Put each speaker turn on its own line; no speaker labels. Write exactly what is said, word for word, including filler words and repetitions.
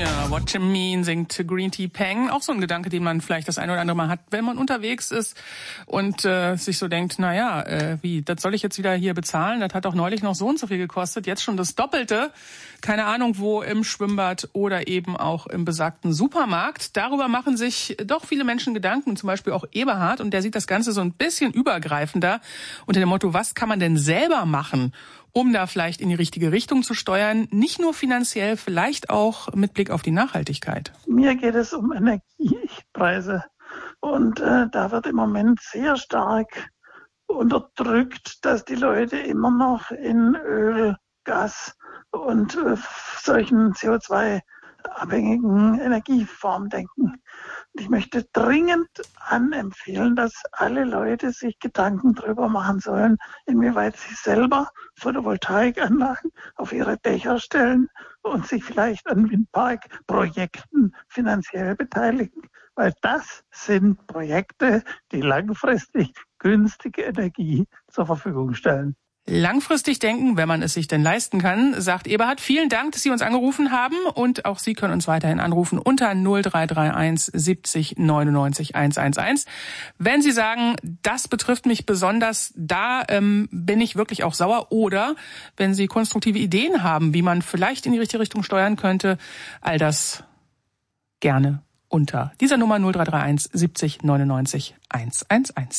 What you mean, singt Green Tea Peng. Auch so ein Gedanke, den man vielleicht das eine oder andere Mal hat, wenn man unterwegs ist und äh, sich so denkt, na ja, äh, wie, das soll ich jetzt wieder hier bezahlen? Das hat doch neulich noch so und so viel gekostet, jetzt schon das Doppelte. Keine Ahnung wo, im Schwimmbad oder eben auch im besagten Supermarkt. Darüber machen sich doch viele Menschen Gedanken, zum Beispiel auch Eberhard, und der sieht das Ganze so ein bisschen übergreifender unter dem Motto, was kann man denn selber machen, um da vielleicht in die richtige Richtung zu steuern, nicht nur finanziell, vielleicht auch mit Blick auf die Nachhaltigkeit.
Mir geht es um Energiepreise und äh, da wird im Moment sehr stark unterdrückt, dass die Leute immer noch in Öl, Gas und äh, solchen C O zwei abhängigen Energieformen denken. Und ich möchte dringend anempfehlen, dass alle Leute sich Gedanken darüber machen sollen, inwieweit sie selber Photovoltaikanlagen auf ihre Dächer stellen und sich vielleicht an Windparkprojekten finanziell beteiligen. Weil das sind Projekte, die langfristig günstige Energie zur Verfügung stellen.
Langfristig denken, wenn man es sich denn leisten kann, sagt Eberhard. Vielen Dank, dass Sie uns angerufen haben, und auch Sie können uns weiterhin anrufen unter null drei drei eins siebzig neunundneunzig hundertelf. Wenn Sie sagen, das betrifft mich besonders, da ähm, bin ich wirklich auch sauer, oder wenn Sie konstruktive Ideen haben, wie man vielleicht in die richtige Richtung steuern könnte, all das gerne unter dieser Nummer null drei drei eins siebzig neunundneunzig hundertelf.